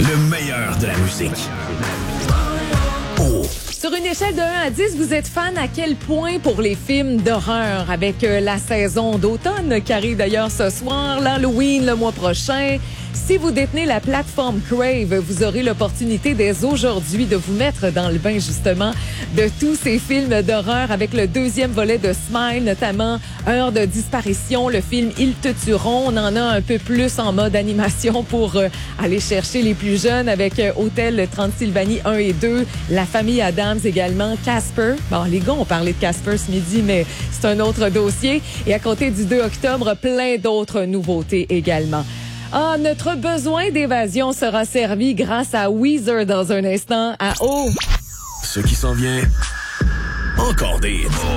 Le meilleur de la musique. Oh. Sur une échelle de 1 à 10, vous êtes fan à quel point pour les films d'horreur avec la saison d'automne qui arrive d'ailleurs ce soir, l'Halloween le mois prochain? Si vous détenez la plateforme Crave, vous aurez l'opportunité dès aujourd'hui de vous mettre dans le bain justement de tous ces films d'horreur avec le deuxième volet de Smile, notamment Heure de disparition, le film Ils te tueront. On en a un peu plus en mode animation pour aller chercher les plus jeunes avec Hôtel Transylvanie 1 et 2, La famille Addams également, Casper. Bon, les gars ont parlé de Casper ce midi, mais c'est un autre dossier. Et à compter du 2 octobre, plein d'autres nouveautés également. Ah, notre besoin d'évasion sera servi grâce à Weezer dans un instant à O. Ce qui s'en vient, encore des hits.